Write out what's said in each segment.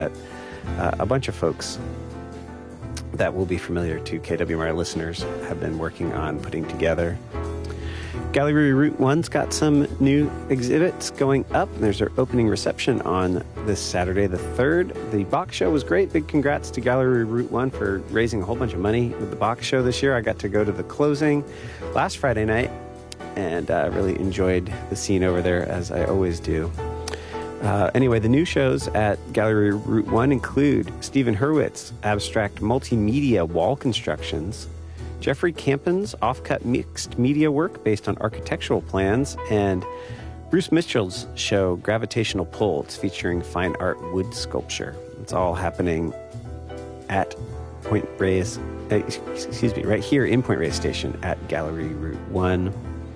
a bunch of folks that will be familiar to KWMR listeners have been working on putting together. Gallery Route 1's got some new exhibits going up. There's their opening reception on this Saturday the 3rd. The box show was great. Big congrats to Gallery Route 1 for raising a whole bunch of money with the box show this year. I got to go to the closing last Friday night and really enjoyed the scene over there, as I always do. Anyway, the new shows at Gallery Route 1 include Stephen Hurwitz, abstract multimedia wall constructions, Jeffrey Campin's off-cut mixed media work based on architectural plans, and Bruce Mitchell's show Gravitational Pull. It's featuring fine art wood sculpture. It's all happening at Point Reyes, right here in Point Reyes Station at Gallery Route 1.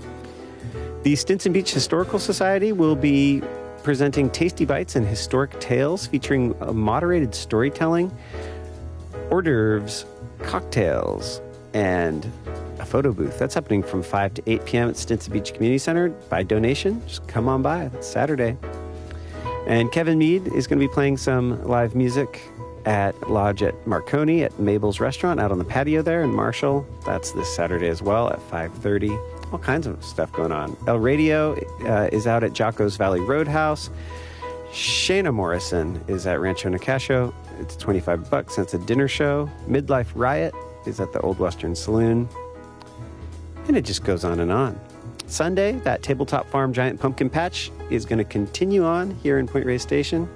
The Stinson Beach Historical Society will be presenting Tasty Bites and Historic Tales featuring moderated storytelling, hors d'oeuvres, cocktails, and a photo booth. That's happening from 5 to 8 p.m. at Stinson Beach Community Center by donation. Just come on by. It's Saturday. And Kevin Mead is going to be playing some live music at Lodge at Marconi at Mabel's Restaurant out on the patio there in Marshall. That's this Saturday as well at 5:30. All kinds of stuff going on. El Radio is out at Jocko's Valley Roadhouse. Shayna Morrison is at Rancho Nicasio. It's $25. It's a dinner show. Midlife Riot is at the Old Western Saloon. And it just goes on and on. Sunday, that Tabletop Farm Giant Pumpkin Patch is going to continue on here in Point Reyes Station.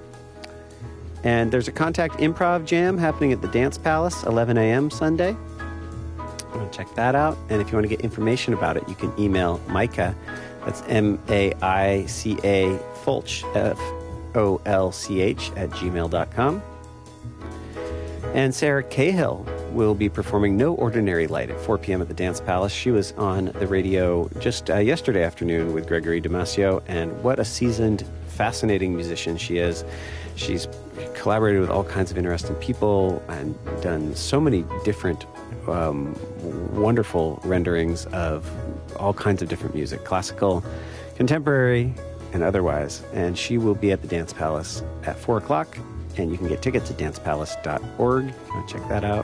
And there's a Contact Improv Jam happening at the Dance Palace, 11 a.m. Sunday. Check that out. And if you want to get information about it, you can email Micah. That's Maica Folch, Folch at gmail.com. And Sarah Cahill will be performing No Ordinary Light at 4 p.m. at the Dance Palace. She was on the radio just yesterday afternoon with Gregory Damasio, and what a seasoned, fascinating musician she is. She's collaborated with all kinds of interesting people and done so many different wonderful renderings of all kinds of different music, classical, contemporary, and otherwise. And she will be at the Dance Palace at 4 o'clock, and you can get tickets at dancepalace.org. If you want to check that out.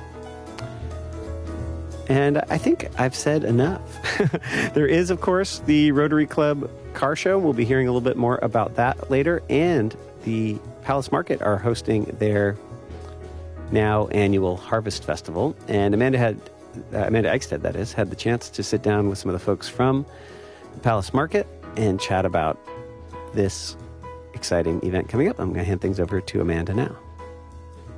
And I think I've said enough. There is, of course, the Rotary Club car show. We'll be hearing a little bit more about that later. And the Palace Market are hosting their now annual Harvest Festival. And Amanda Eichstead, that is, had the chance to sit down with some of the folks from the Palace Market and chat about this exciting event coming up. I'm going to hand things over to Amanda now.